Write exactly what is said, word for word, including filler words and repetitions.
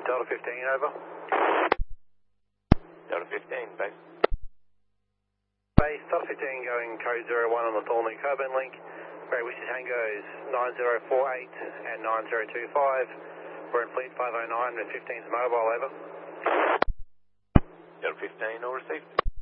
Delta fifteen, over. Delta fifteen, base. Base, Delta fifteen going code zero one on the Thornley Coburn link. Great Whiskey Tango's nine zero four eight and nine zero two five. We're in fleet five oh nine with fifteen's mobile, over. Delta fifteen, all received.